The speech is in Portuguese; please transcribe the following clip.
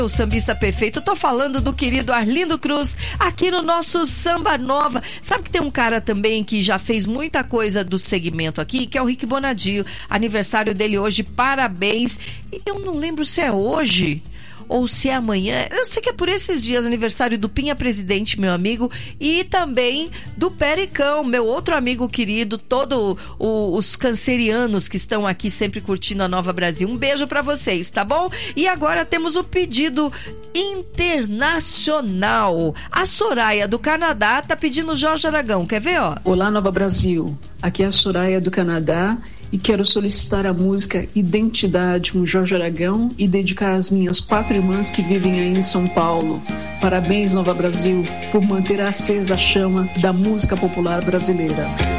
O sambista perfeito, eu tô falando do querido Arlindo Cruz, aqui no nosso Samba Nova. Sabe que tem um cara também que já fez muita coisa do segmento aqui, que é o Rick Bonadio. Aniversário dele hoje, parabéns. Eu não lembro se é hoje ou se é amanhã. Eu sei que é por esses dias, aniversário do Pinha Presidente, meu amigo, e também do Pericão, meu outro amigo querido, todos os cancerianos que estão aqui sempre curtindo a Nova Brasil. Um beijo pra vocês, tá bom? E agora temos o pedido internacional. A Soraya do Canadá tá pedindo Jorge Aragão, quer ver, ó? Olá, Nova Brasil. Aqui é a Soraya do Canadá e quero solicitar a música Identidade com Jorge Aragão e dedicar às minhas 4 irmãs que vivem aí em São Paulo. Parabéns, Nova Brasil, por manter acesa a chama da música popular brasileira.